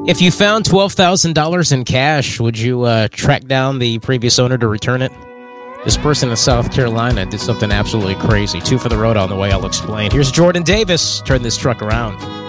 If you found $12,000 in cash, would you track down the previous owner to return it? This person in South Carolina did something absolutely crazy. 2 for the road on the way. I'll explain. Here's Jordan Davis. Turn this truck around.